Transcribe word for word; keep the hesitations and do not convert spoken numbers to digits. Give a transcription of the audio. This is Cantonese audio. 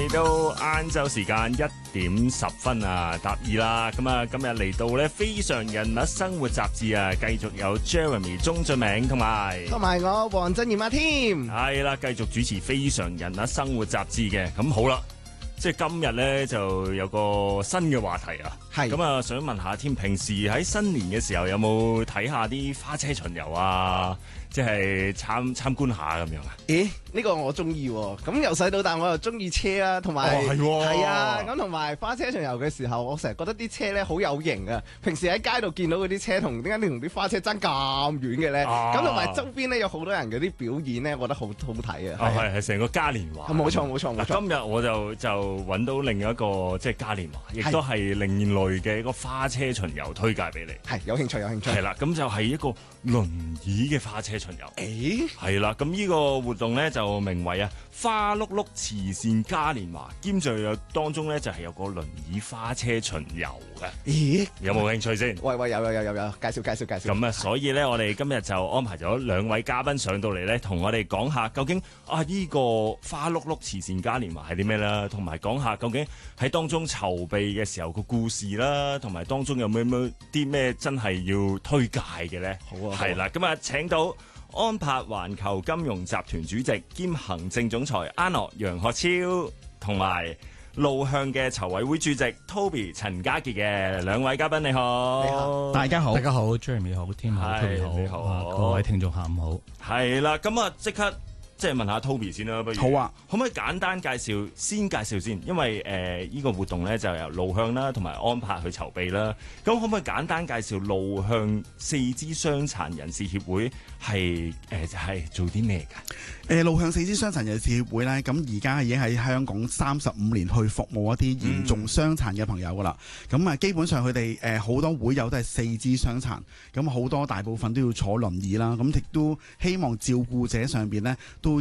嚟到晏晝時間一點十分啊，答二啦。咁啊，今日嚟到咧《非常人物生活雜誌》啊，繼續有 Jeremy 鍾俊明同埋同埋我黃振賢阿添， 係啦，繼續主持《非常人物生活雜誌》嘅。咁好啦，即係今日咧就有個新嘅話題啊。係咁啊，想問下添，平時喺新年嘅時候有冇睇下啲花車巡遊啊？即係參參觀下咁樣啊？ 咦，呢、這個我中意喎。咁由細到大我又中意車啦，同埋係係啊。咁同埋花車巡遊嘅時候，我成日覺得啲車咧好有型啊。平時喺街度見到嗰啲車，同點解你同啲花車爭咁遠嘅咧？咁同埋周邊咧有好多人嗰啲表演咧，我覺得好好睇啊。 係係成個嘉年華。 冇錯冇錯冇錯。 今日我就就揾到另一個即係嘉年華，亦都係另類嘅一個花車巡遊推介俾你。 係有興趣有興趣。 係啦，咁就係一個輪椅嘅花車巡遊。 誒， 係啦，咁呢個活動咧就名為啊花碌碌慈善嘉年華，兼住有當中咧就係有個輪椅花車巡遊嘅。 咦， 有冇興趣先？ 喂喂，有有有有有，介紹介紹介紹。 咁啊，所以咧我哋今日就安排咗兩位嘉賓上到嚟咧，同我哋講下究竟啊呢個花碌碌慈善嘉年華係啲咩啦，同埋講下究竟喺當中籌備嘅時候個故事啦，同埋當中有冇冇啲咩真係要推介嘅咧？ 好啊， 係啦，咁啊請到安柏環球金融集團主席兼行政總裁阿諾楊學超，同埋路向嘅籌委會主席 Toby 陳家傑嘅兩位嘉賓，你好， 你好， 大家好，大家好 ，Jeremy 好，天好 ，Toby 好， 你好， 啊、各位聽眾下午好，係啦，咁啊即刻。即係問下 Toby 先啦，不如好啊？ 可唔可以簡單介紹先介紹先？因為誒呢、呃這個活動咧就由路向啦同埋安柏去籌備啦。咁可唔可以簡單介紹路向四肢傷殘人士協會係誒就係做啲咩㗎？ 誒路向四肢傷殘人士協會咧，咁而家已經喺香港三十五年去服務一啲嚴重傷殘嘅朋友㗎啦。咁啊、嗯，基本上佢哋誒好多會友都係四肢傷殘，咁好多大部分都要坐輪椅啦。咁亦都希望照顧者上邊咧都